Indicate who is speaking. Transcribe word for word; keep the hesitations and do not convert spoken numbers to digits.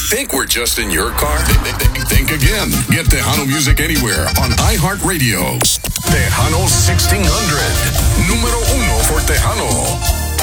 Speaker 1: Think we're just in your car? Think again. Get Tejano music anywhere on iHeartRadio. Tejano sixteen hundred.